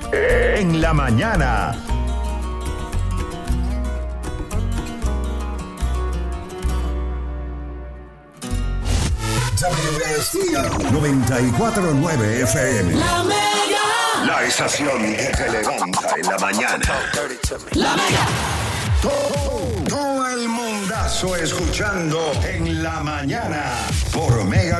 en la mañana. WSTU 94.9 FM. La Mega. La estación que te levanta en la mañana. La Mega. Todo el mundazo escuchando en la mañana por Mega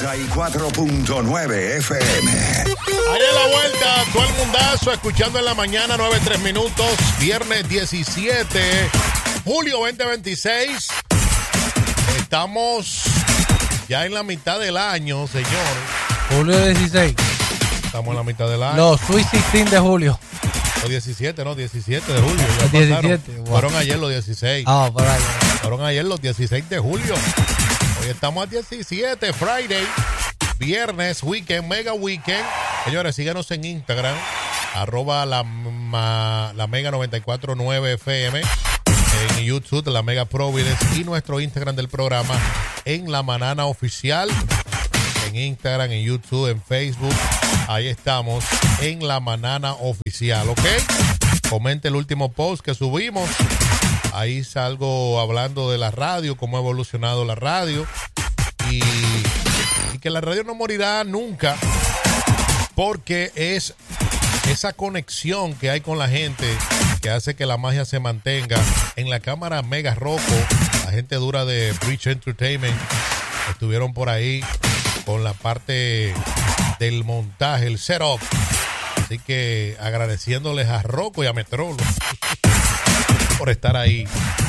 94.9 FM. Ahí en la vuelta, todo el mundazo escuchando en la mañana, 9:03 minutos, viernes 17, julio 2026. Estamos ya en la mitad del año, señor. Julio 16. Estamos en la mitad del año. Los Sweet 16 de julio. Los 17, no, 17 de julio. Ya 17. Wow. Fueron ayer los 16. Ah, por ahí. Fueron ayer los 16 de julio. Hoy estamos a 17, Friday, viernes, weekend, mega weekend. Señores, síganos en Instagram, @la Mega 94.9 FM. En YouTube, la Mega Providence, y nuestro Instagram del programa en La Manana Oficial. En Instagram, en YouTube, en Facebook. Ahí estamos en La Manana Oficial, ¿ok? Comente el último post que subimos. Ahí salgo hablando de la radio, cómo ha evolucionado la radio. Y que la radio no morirá nunca, porque es esa conexión que hay con la gente que hace que la magia se mantenga. En la cámara Mega Rocco, la gente dura de Bridge Entertainment estuvieron por ahí con la parte del montaje, el setup. Así que agradeciéndoles a Rocco y a Metrolo por estar ahí.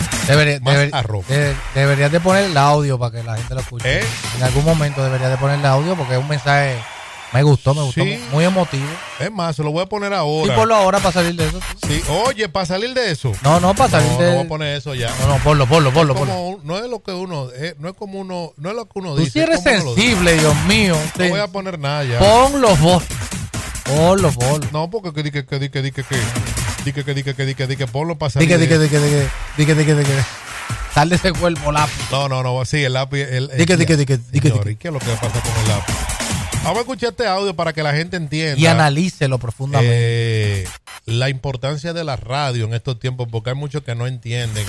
Deberías de poner el audio para que la gente lo escuche. En algún momento deberías de poner el audio porque es un mensaje. Me gustó, sí, muy emotivo. Es más, se lo voy a poner ahora. Sí, ponlo ahora para salir de eso. Sí, oye, para salir de eso. No, para salir de eso. No voy a poner eso ya. No, ponlo. No es lo que uno, no es como uno, no es lo que uno dice. Tú sí eres sensible, Dios mío. No voy a poner nada ya. Ponlo. No, porque que ponlo para salir. Sal de ese cuerpo, lápiz. No, sí, el lápiz. ¿Y qué es lo que pasa con el lápiz? Vamos a escuchar este audio para que la gente entienda. Y analícelo profundamente. La importancia de la radio en estos tiempos, porque hay muchos que no entienden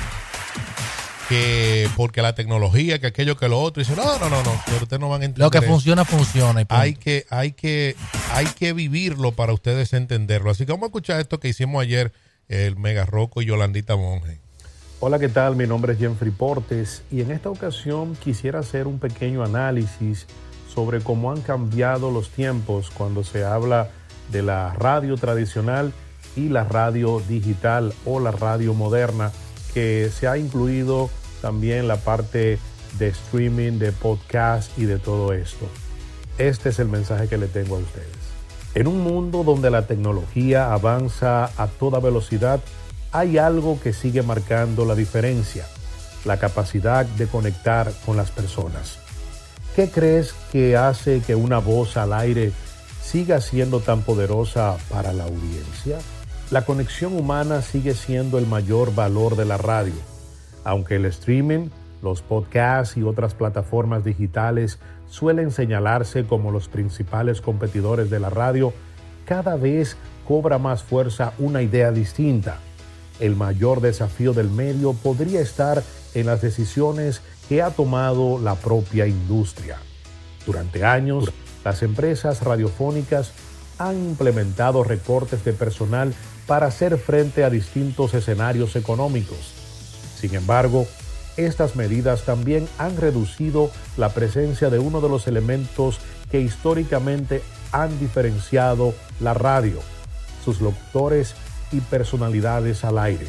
que porque la tecnología, que aquello, que lo otro, y dicen, no, pero ustedes no van a entender. Lo que funciona. Y hay que vivirlo para ustedes entenderlo. Así que vamos a escuchar esto que hicimos ayer, el Mega Rocco y Yolandita Monge. Hola, ¿qué tal? Mi nombre es Jeffrey Portes y en esta ocasión quisiera hacer un pequeño análisis sobre cómo han cambiado los tiempos cuando se habla de la radio tradicional y la radio digital o la radio moderna, que se ha incluido también la parte de streaming, de podcast y de todo esto. Este es el mensaje que le tengo a ustedes. En un mundo donde la tecnología avanza a toda velocidad, hay algo que sigue marcando la diferencia: la capacidad de conectar con las personas. ¿Qué crees que hace que una voz al aire siga siendo tan poderosa para la audiencia? La conexión humana sigue siendo el mayor valor de la radio. Aunque el streaming, los podcasts y otras plataformas digitales suelen señalarse como los principales competidores de la radio, cada vez cobra más fuerza una idea distinta. El mayor desafío del medio podría estar en las decisiones que ha tomado la propia industria. Durante años, las empresas radiofónicas han implementado recortes de personal para hacer frente a distintos escenarios económicos. Sin embargo, estas medidas también han reducido la presencia de uno de los elementos que históricamente han diferenciado la radio: sus locutores y personalidades al aire.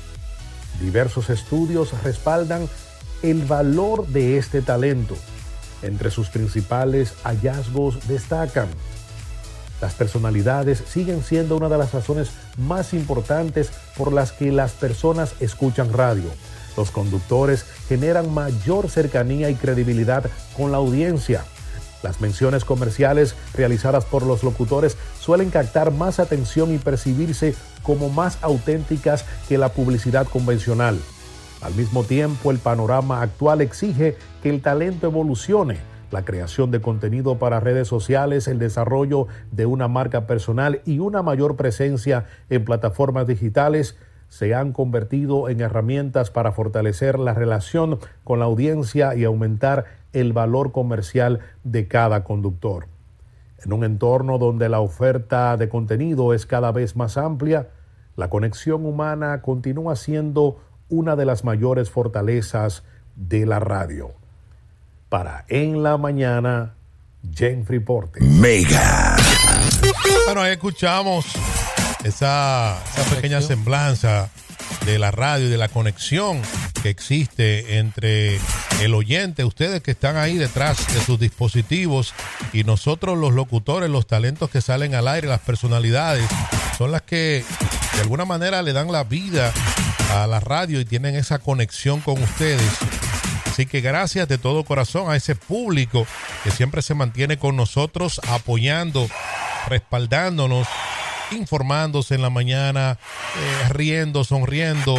Diversos estudios respaldan el valor de este talento. Entre sus principales hallazgos destacan: las personalidades siguen siendo una de las razones más importantes por las que las personas escuchan radio. Los conductores generan mayor cercanía y credibilidad con la audiencia. Las menciones comerciales realizadas por los locutores suelen captar más atención y percibirse como más auténticas que la publicidad convencional. Al mismo tiempo, el panorama actual exige que el talento evolucione. la creación de contenido para redes sociales, el desarrollo de una marca personal y una mayor presencia en plataformas digitales se han convertido en herramientas para fortalecer la relación con la audiencia y aumentar el valor comercial de cada conductor. En un entorno donde la oferta de contenido es cada vez más amplia, la conexión humana continúa siendo una de las mayores fortalezas de la radio. Para En la Mañana, Jeffrey Portes. Mega. Bueno, ahí escuchamos esa pequeña semblanza de la radio y de la conexión que existe entre el oyente, ustedes que están ahí detrás de sus dispositivos, y nosotros los locutores, los talentos que salen al aire, las personalidades, son las que de alguna manera le dan la vida a la radio y tienen esa conexión con ustedes. Así que gracias de todo corazón a ese público que siempre se mantiene con nosotros, apoyando, respaldándonos, informándose en la mañana, riendo, sonriendo,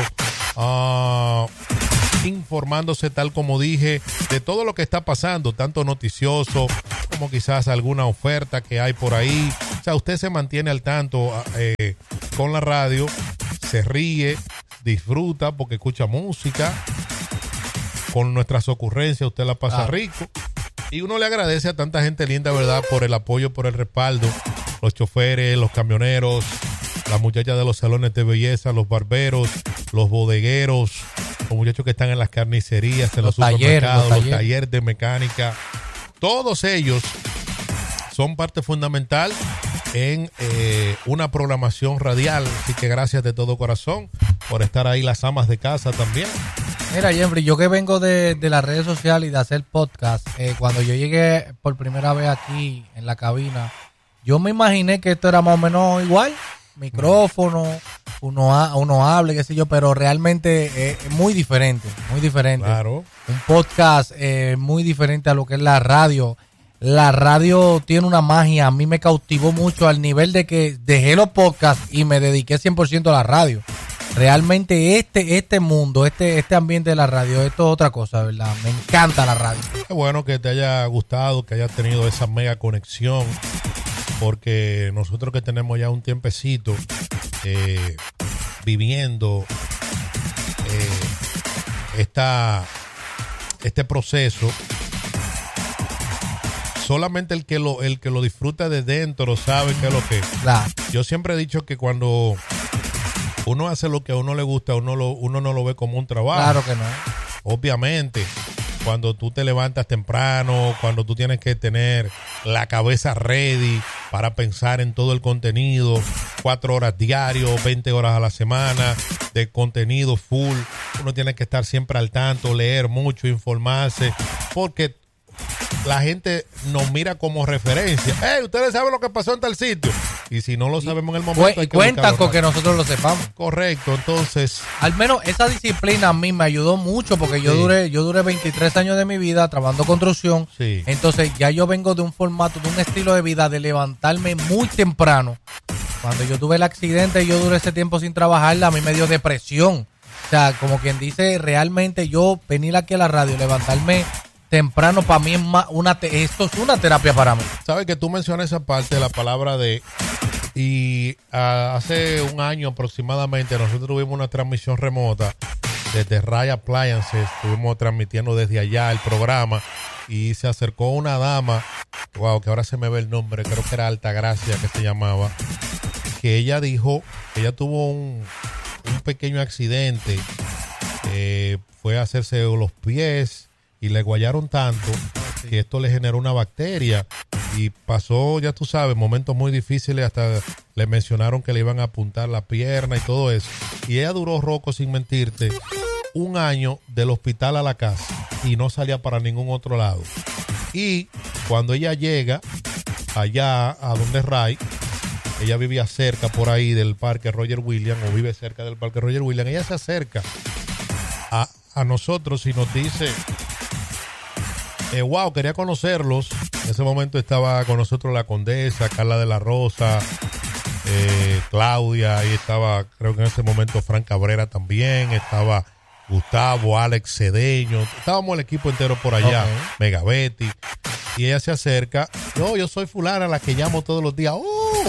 informándose, tal como dije, de todo lo que está pasando, tanto noticioso como quizás alguna oferta que hay por ahí. O sea, usted se mantiene al tanto con la radio, se ríe, disfruta porque escucha música. Con nuestras ocurrencias usted la pasa rico. Y uno le agradece a tanta gente linda, ¿verdad?, por el apoyo, por el respaldo. Los choferes, los camioneros, las muchachas de los salones de belleza, los barberos, los bodegueros, los muchachos que están en las carnicerías, en los supermercados, los talleres de mecánica. Todos ellos son parte fundamental en una programación radial. Así que gracias de todo corazón por estar ahí, las amas de casa también. Mira, Jeffrey, yo que vengo de las redes sociales y de hacer podcast, cuando yo llegué por primera vez aquí en la cabina, yo me imaginé que esto era más o menos igual, micrófono, uno hable, qué sé yo, pero realmente es muy diferente, muy diferente. Claro. Un podcast muy diferente a lo que es la radio. La radio tiene una magia, a mí me cautivó mucho al nivel de que dejé los podcasts y me dediqué 100% a la radio. Realmente este mundo, este ambiente de la radio, esto es otra cosa, ¿verdad? Me encanta la radio. Qué bueno que te haya gustado, que hayas tenido esa mega conexión, porque nosotros que tenemos ya un tiempecito viviendo este proceso, solamente el que lo disfruta de dentro sabe qué es lo que es. Claro. Yo siempre he dicho que cuando uno hace lo que a uno le gusta, uno no lo ve como un trabajo. Claro que no. Obviamente, cuando tú te levantas temprano, cuando tú tienes que tener la cabeza ready para pensar en todo el contenido, 4 horas diario, 20 horas a la semana de contenido full, uno tiene que estar siempre al tanto, leer mucho, informarse, porque la gente nos mira como referencia. Ustedes saben lo que pasó en tal sitio. Y si no lo sabemos en el momento, hay que cuentan con que nosotros lo sepamos. Correcto, entonces. Al menos esa disciplina a mí me ayudó mucho porque yo duré 23 años de mi vida trabajando construcción. Sí. Entonces ya yo vengo de un formato, de un estilo de vida de levantarme muy temprano. Cuando yo tuve el accidente y yo duré ese tiempo sin trabajar, a mí me dio depresión. O sea, como quien dice, realmente yo venir aquí a la radio, levantarme temprano, para mí esto es una terapia para mí. Sabes que tú mencionas esa parte de la palabra de, y hace un año aproximadamente nosotros tuvimos una transmisión remota desde Ray Appliances, estuvimos transmitiendo desde allá el programa y se acercó una dama, wow, que ahora se me ve el nombre, creo que era Altagracia que se llamaba, que ella dijo que ella tuvo un pequeño accidente, fue a hacerse los pies y le guayaron tanto que esto le generó una bacteria y pasó, ya tú sabes, momentos muy difíciles, hasta le mencionaron que le iban a apuntar la pierna y todo eso. Y ella duró, Rocco, sin mentirte, 1 año del hospital a la casa y no salía para ningún otro lado. Y cuando ella llega allá a donde Ray, ella vivía cerca por ahí del Parque Roger Williams, o vive cerca del Parque Roger Williams, ella se acerca a nosotros y nos dice, wow, quería conocerlos. En ese momento estaba con nosotros la Condesa, Carla de la Rosa, Claudia, ahí estaba, creo que en ese momento Fran Cabrera también, estaba Gustavo, Alex Cedeño, estábamos el equipo entero por allá, Mega Betty, y ella se acerca, yo soy fulana, la que llamo todos los días,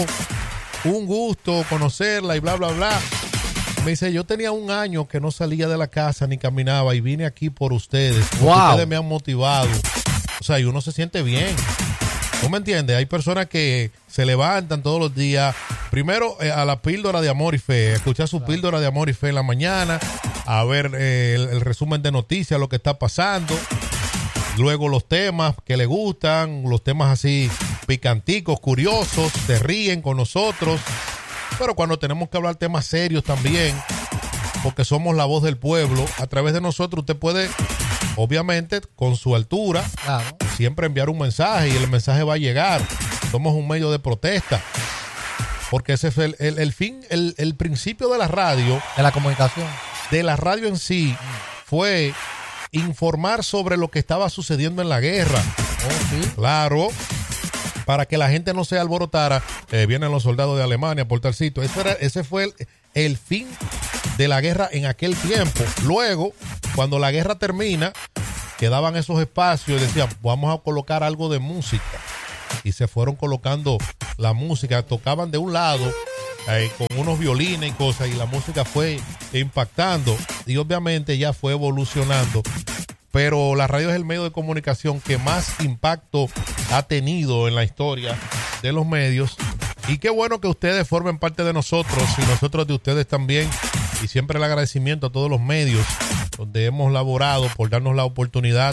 un gusto conocerla y bla, bla, bla. Me dice, yo tenía 1 año que no salía de la casa ni caminaba y vine aquí por ustedes, porque ustedes me han motivado. O sea, y uno se siente bien. ¿Tú me entiendes? Hay personas que se levantan todos los días, primero a la píldora de amor y fe, escuchar su píldora de amor y fe en la mañana, a ver el resumen de noticias, lo que está pasando, luego los temas que le gustan, los temas así picanticos, curiosos, se ríen con nosotros, pero cuando tenemos que hablar temas serios también, porque somos la voz del pueblo, a través de nosotros usted puede, obviamente, con su altura, siempre enviar un mensaje y el mensaje va a llegar. Somos un medio de protesta, porque ese es el fin, el principio de la radio, de la comunicación, de la radio en sí, fue informar sobre lo que estaba sucediendo en la guerra. ¿Sí? Claro, para que la gente no se alborotara. Vienen los soldados de Alemania por tal sitio. Ese fue el fin de la guerra en aquel tiempo. Luego, cuando la guerra termina, quedaban esos espacios y decían, vamos a colocar algo de música. Y se fueron colocando la música, tocaban de un lado con unos violines y cosas, y la música fue impactando y obviamente ya fue evolucionando. Pero la radio es el medio de comunicación que más impacto ha tenido en la historia de los medios. Y qué bueno que ustedes formen parte de nosotros y nosotros de ustedes también. Y siempre el agradecimiento a todos los medios donde hemos laborado por darnos la oportunidad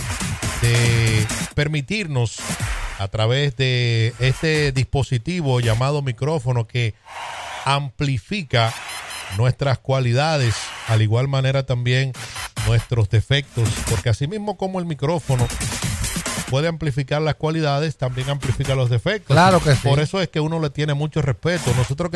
de permitirnos a través de este dispositivo llamado micrófono que amplifica nuestras cualidades, al igual manera también nuestros defectos, porque así mismo como el micrófono puede amplificar las cualidades, también amplifica los defectos. Claro que sí. Por eso es que uno le tiene mucho respeto. Nosotros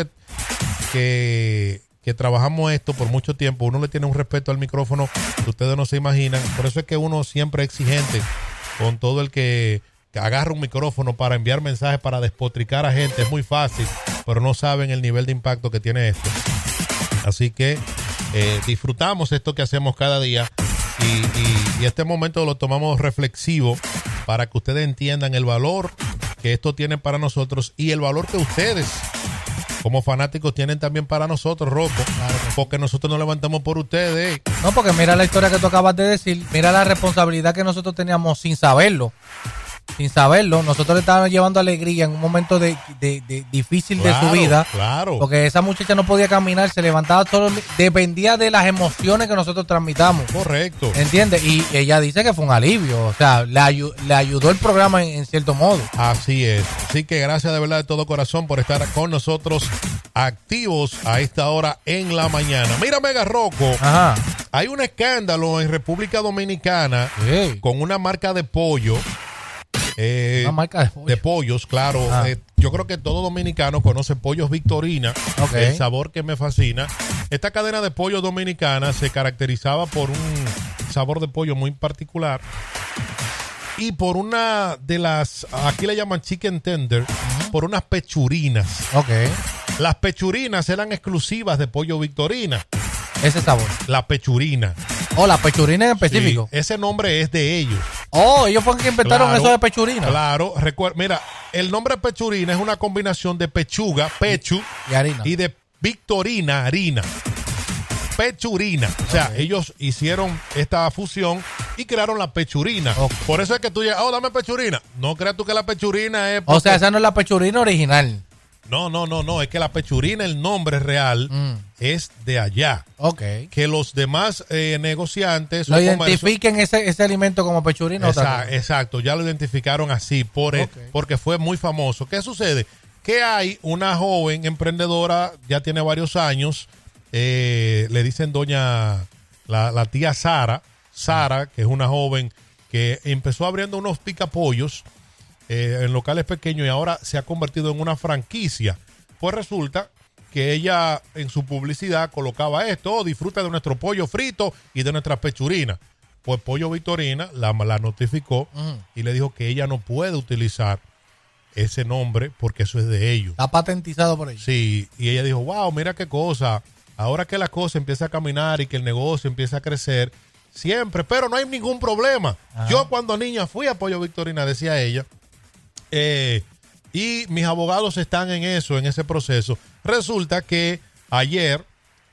que trabajamos esto por mucho tiempo, uno le tiene un respeto al micrófono que ustedes no se imaginan. Por eso es que uno siempre es exigente con todo el que agarra un micrófono para enviar mensajes, para despotricar a gente. Es muy fácil, pero no saben el nivel de impacto que tiene esto. Así que disfrutamos esto que hacemos cada día y este momento lo tomamos reflexivo para que ustedes entiendan el valor que esto tiene para nosotros y el valor que ustedes como fanáticos tienen también para nosotros, Rocco. Claro, porque nosotros nos levantamos por ustedes. No, porque mira la historia que tú acabas de decir, mira la responsabilidad que nosotros teníamos sin saberlo. Sin saberlo, nosotros le estábamos llevando alegría en un momento de difícil de su vida. Claro. Porque esa muchacha no podía caminar, se levantaba todo, dependía de las emociones que nosotros transmitamos. Correcto. ¿Entiendes? Y ella dice que fue un alivio, o sea, le ayudó el programa en cierto modo. Así es. Así que gracias de verdad de todo corazón por estar con nosotros activos a esta hora en la mañana. Mira, Mega Rocco. Ajá. Hay un escándalo en República Dominicana con una marca de pollo. Una marca de pollo. De pollos, claro. Yo creo que todo dominicano conoce Pollos Victorina, el sabor que me fascina. Esta cadena de pollo dominicana se caracterizaba por un sabor de pollo muy particular y por una de las, aquí le llaman chicken tender, por unas pechurinas. Las pechurinas eran exclusivas de Pollo Victorina. Ese sabor. La pechurina. La pechurina en específico. Sí, ese nombre es de ellos. Ellos fueron que inventaron eso de pechurina. Claro, mira, el nombre pechurina es una combinación de pechuga, pechu, y harina. Y de victorina, harina. Pechurina. O sea, ellos hicieron esta fusión y crearon la pechurina. Por eso es que tú llegas, dame pechurina. No creas tú que la pechurina es... O sea, esa no es la pechurina original. No, es que la pechurina, el nombre real, es de allá. Que los demás negociantes... Lo identifiquen ese alimento como pechurina. Exacto, ya lo identificaron así, porque fue muy famoso. ¿Qué sucede? Que hay una joven emprendedora, ya tiene varios años, le dicen la tía Sara, que es una joven que empezó abriendo unos picapollos en locales pequeños y ahora se ha convertido en una franquicia. Pues resulta que ella en su publicidad colocaba esto: disfruta de nuestro pollo frito y de nuestras pechurinas. Pues Pollo Victorina la notificó y le dijo que ella no puede utilizar ese nombre porque eso es de ellos. Está patentizado por ellos. Sí, y ella dijo, wow, mira qué cosa. ahora que la cosa empieza a caminar y que el negocio empieza a crecer, siempre, pero no hay ningún problema. Yo cuando niña fui a Pollo Victorina, decía ella, y mis abogados están en eso, en ese proceso. Resulta que ayer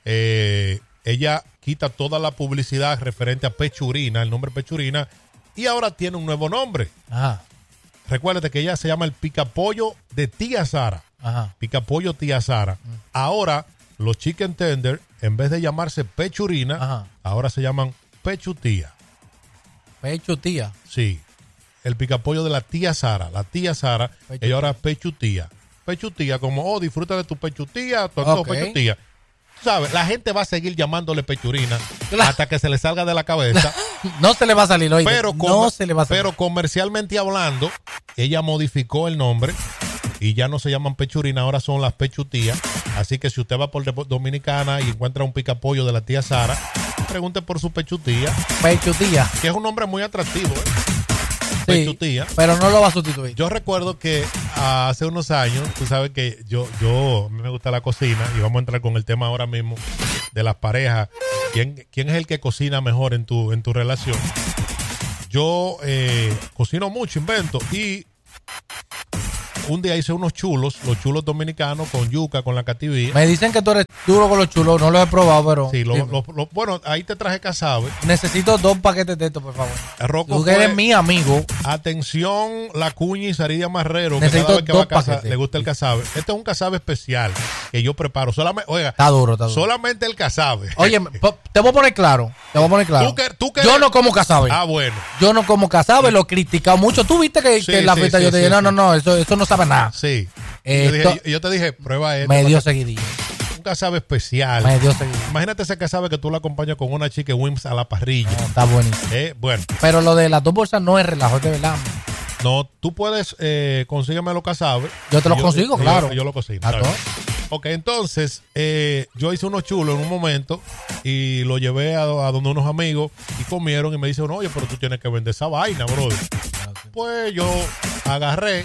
ella quita toda la publicidad referente a Pechurina, el nombre Pechurina, y ahora tiene un nuevo nombre. Ajá. Recuérdate que ella se llama el Picapollo de Tía Sara. Ajá. Picapollo Tía Sara. Ahora los chicken tender, en vez de llamarse Pechurina, Ajá. ahora se llaman Pechutía. Pechutía. Sí. El picapollo de la Tía Sara. La Tía Sara, ella ahora es Pechutía. Pechutía, como, disfruta de tu Pechutía, tu Pechutía. ¿Sabes? La gente va a seguir llamándole Pechurina hasta que se le salga de la cabeza. No se le va a salir hoy. Pero, no se le va a salir. Pero comercialmente hablando, ella modificó el nombre y ya no se llaman Pechurina, ahora son las Pechutías. Así que si usted va por Dominicana y encuentra un picapollo de la Tía Sara, pregunte por su Pechutía. Pechutía. Que es un nombre muy atractivo, Sí, Pechutía. pero no lo va a sustituir. Yo recuerdo que hace unos años, tú sabes que a mí me gusta la cocina y vamos a entrar con el tema ahora mismo de las parejas. ¿Quién es el que cocina mejor en tu relación? Yo cocino mucho, invento, y un día hice unos chulos, los chulos dominicanos con yuca, con la cativía. Me dicen que tú eres duro con los chulos, no los he probado, pero... Sí, bueno, ahí te traje casabe. Necesito 2 paquetes de esto, por favor. Rocco Tú eres mi amigo. Atención, la cuña y Saridia Marrero, que Necesito cada vez que va a 2 casa paquetes. le gusta el casabe. Este es un casabe especial que yo preparo. Solamente, oiga, Está duro. solamente el casabe. Oye, te voy a poner claro. Tú que Yo eres- no como casabe. Ah, bueno. Yo no como casabe, lo he criticado mucho. Tú viste que Sí, en la sí, fiesta sí, yo te sí, dije, sí. no, eso no sabe nada. Sí. Esto- Yo te dije, prueba esto. Medio seguidillo. Un casabe especial. Medio seguidillo. Imagínate ese casabe que tú lo acompañas con una chicken wings a la parrilla. No, está buenísimo. Bueno, Pero lo de las 2 bolsas no es relajo, es de verdad. no, tú puedes, consígueme los casabes. Yo te los consigo, claro. Yo lo cocino. ¿A Está todo? bien. Ok, entonces, yo hice unos chulos en un momento y lo llevé a donde unos amigos y comieron y me dicen, oye, pero tú tienes que vender esa vaina, brother. Pues yo agarré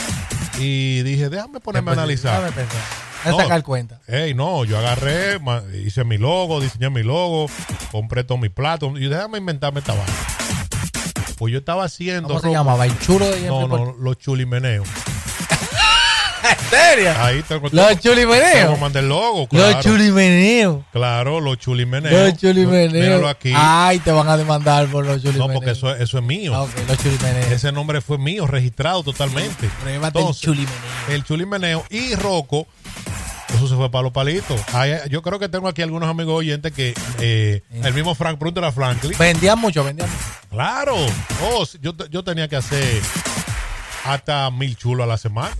y dije, déjame ponerme a analizar. Déjame pensar. Déjame No. sacar cuenta. No, yo agarré, hice mi logo, diseñé mi logo, compré todos mis platos y déjame inventarme esta vaina. Pues yo estaba haciendo... ¿Cómo se llamaba? El chulo de No, los chulimeneos. ¿En serio? Ahí tengo Los chulimeneos. Tengo mandé el logo, claro. Los chulimeneos. Claro, los chulimeneos. Los chulimeneos. Míralo aquí. Ay, te van a demandar por los chulimeneos. No, porque eso es mío. Ok, los chulimeneos. Ese nombre fue mío, registrado totalmente. Pruébate el chulimeneo. El chulimeneo y Rocco, eso se fue para los palitos. Yo creo que tengo aquí algunos amigos oyentes que el mismo Frank, pregúntale a Franklin. Vendían mucho. Claro. Yo tenía que hacer hasta 1000 chulos a la semana.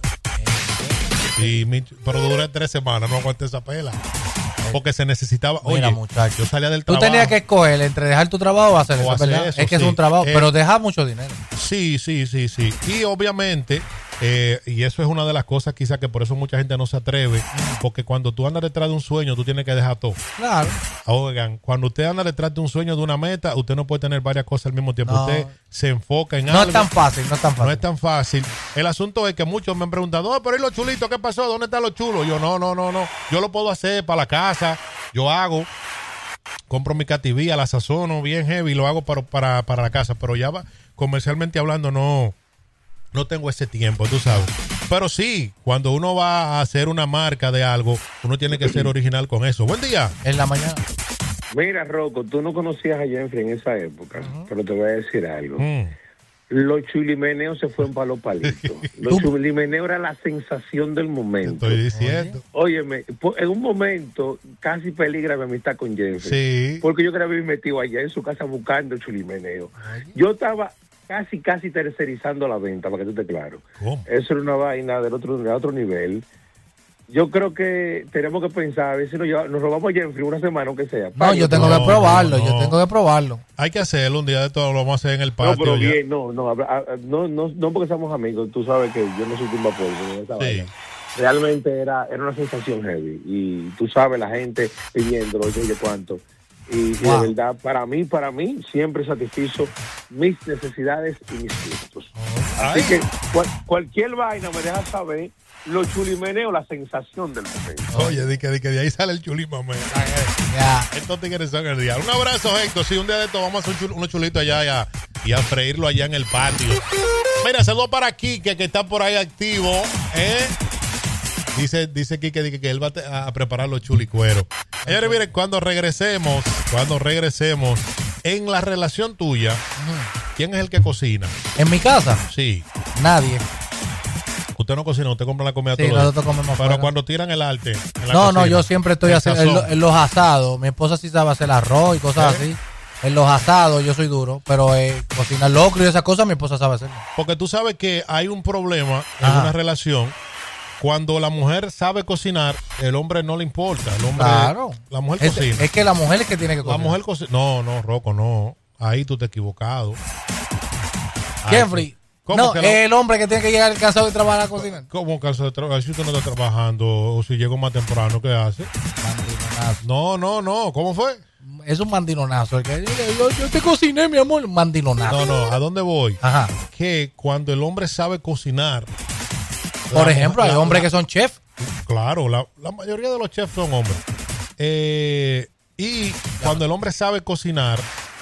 Pero duré 3 semanas, no aguanté esa pela. Porque se necesitaba. Mira, Oye, muchacho. yo salía del Tú trabajo. tenías que escoger entre dejar tu trabajo o hacer O eso, hacer ¿verdad? eso, Es que es sí. un trabajo, pero deja mucho dinero. Sí. Y obviamente, y eso es una de las cosas quizás que por eso mucha gente no se atreve, porque cuando tú andas detrás de un sueño, tú tienes que dejar todo. Claro. Oigan, cuando usted anda detrás de un sueño, de una meta, usted no puede tener varias cosas al mismo tiempo. No. Usted se enfoca en No algo. es tan fácil, no es tan No fácil. es tan fácil. El asunto es que muchos me han preguntado, pero ¿y los chulitos? ¿Qué pasó? ¿Dónde están los chulos? Yo, no. Yo lo puedo hacer para la casa. Yo hago, compro mi cativía, la sazono bien heavy, lo hago para la casa. Pero ya va, comercialmente hablando, no tengo ese tiempo, tú sabes. Pero sí, cuando uno va a hacer una marca de algo, uno tiene que ser original con eso. Buen día. En la mañana. Mira, Rocco, tú no conocías a Jeffrey en esa época, pero te voy a decir algo. Los chulimeneos se fueron para los palitos. Los chulimeneos era la sensación del Te momento. estoy diciendo. Óyeme, en un momento casi peligra mi amistad con Jeffrey. Sí. Porque yo creo que me metido allá en su casa buscando chulimeneo. Yo estaba casi tercerizando la venta, para que tú estés claro. ¿Cómo? Eso era una vaina de otro nivel. Yo creo que tenemos que pensar, a ver si nos robamos a Jeffrey una semana, aunque sea. No, yo tengo No, que probarlo, no. yo tengo que probarlo. Hay que hacerlo un día de todo, lo vamos a hacer en el No, patio. pero ya. bien, no porque somos amigos, tú sabes que yo no soy tumba por esa Sí. vaina. Realmente era una sensación heavy y tú sabes, la gente pidiéndolo, oye, cuánto. Y Wow. de verdad, para mí, siempre satisfizo mis necesidades y mis gustos. Así que cualquier vaina me deja saber los chulimeneos, la sensación del momento. Oye, di que de ahí sale el chulimame. Estos tigres son el día. Un abrazo, Héctor. Sí, un día de esto vamos a hacer unos chulitos allá y a freírlo allá en el patio. Mira, saludo para Quique, que está por ahí activo. Dice Quique que él va a preparar los chulicueros. Señores, miren, cuando regresemos, en la relación tuya, ¿quién es el que cocina? ¿En mi casa? Sí. Nadie. Usted no cocina, usted compra la comida sí, todo. nosotros comemos Pero fuera. cuando tiran el arte. En la no, cocina, yo siempre estoy haciendo en los asados. Mi esposa sí sabe hacer arroz y cosas así. En los asados yo soy duro, pero cocinar locro y esas cosas mi esposa sabe hacer. Porque tú sabes que hay un problema en una relación. Cuando la mujer sabe cocinar, el hombre no le importa. El hombre, claro. La mujer cocina. Es que la mujer es que tiene que cocinar. La mujer cocina. No, Rocco, no. Ahí tú te has equivocado. Jeffrey. No, es el hombre que tiene que llegar cansado de trabajar a cocinar. ¿Cómo cansado de trabajar? Si usted no está trabajando o si llegó más temprano, ¿qué hace? Mandinonazo. No. ¿Cómo fue? Es un mandinonazo. Yo te cociné, mi amor. Mandinonazo. No. ¿A dónde voy? Ajá. Que cuando el hombre sabe cocinar. Por ejemplo, hay hombres que son chefs. Claro, la mayoría de los chefs son hombres. Y cuando el hombre sabe cocinar,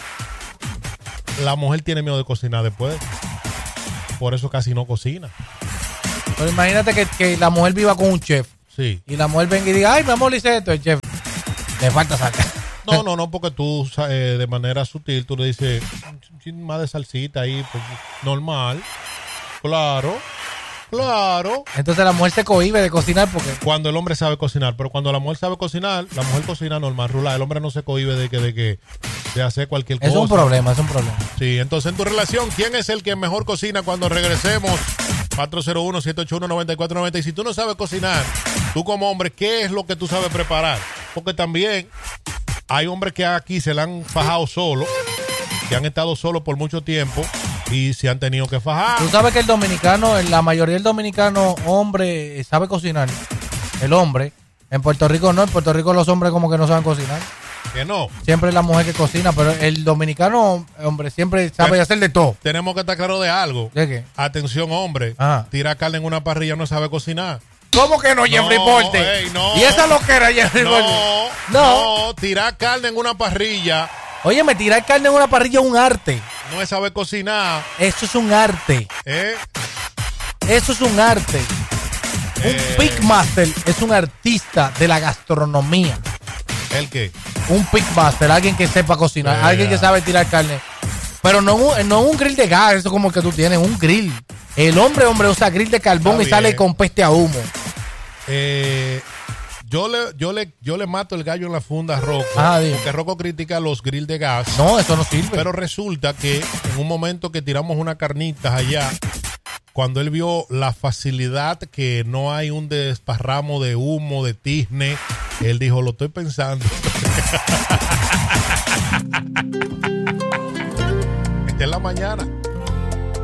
la mujer tiene miedo de cocinar después. Por eso casi no cocina. Pero imagínate que la mujer viva con un chef. Sí. Y la mujer venga y diga, ay, mi amor, le hice esto. El chef, le falta sal. No, porque tú de manera sutil, tú le dices un chin más de salsita ahí, pues, normal. Claro. Entonces la mujer se cohíbe de cocinar porque... Cuando el hombre sabe cocinar, pero cuando la mujer sabe cocinar, la mujer cocina normal, rula. El hombre no se cohíbe de hacer cualquier cosa. Es un problema. Sí, entonces en tu relación, ¿quién es el que mejor cocina? Cuando regresemos, 401-781-9490. Y si tú no sabes cocinar, tú como hombre, ¿qué es lo que tú sabes preparar? Porque también hay hombres que aquí se la han fajado solo, que han estado solos por mucho tiempo y se han tenido que fajar. Tú sabes que el dominicano, la mayoría del dominicano hombre sabe cocinar. El hombre. En Puerto Rico no. En Puerto Rico los hombres como que no saben cocinar. Que no. Siempre es la mujer que cocina, pero el dominicano, hombre, siempre sabe hacer de todo. Tenemos que estar claros de algo. ¿De qué? Atención, hombre. Ajá. Tira carne en una parrilla no sabe cocinar. ¿Cómo que no, Jeffrey Porte? No. ¿Y esa lo que era Jeffrey Porte? No, tirar carne en una parrilla. Óyeme, tirar carne en una parrilla es un arte. No es saber cocinar. Eso es un arte. Eso es un arte. Un Pigmaster es un artista de la gastronomía. ¿El qué? Un Pigmaster, alguien que sepa cocinar, alguien que sabe tirar carne. Pero no un grill de gas, eso como que tú tienes, un grill. El hombre usa grill de carbón y sale con peste a humo. Yo le mato el gallo en la funda a Rocco. Porque Rocco critica los grill de gas. No, eso no sirve. Pero resulta que en un momento que tiramos unas carnitas allá, cuando él vio la facilidad que no hay un desparramo de humo, de tizne, él dijo, lo estoy pensando. Esta es la mañana.